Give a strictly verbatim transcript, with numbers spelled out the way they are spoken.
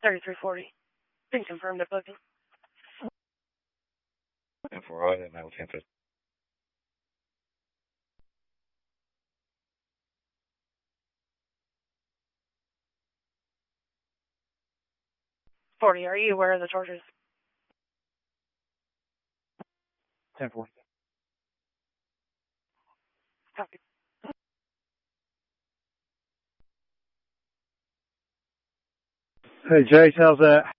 thirty-three forty. Been confirmed at booking. And for all that, Michael Campus. forty, are you aware of the charges? ten forty. Copy. Hey, Jace, how's that?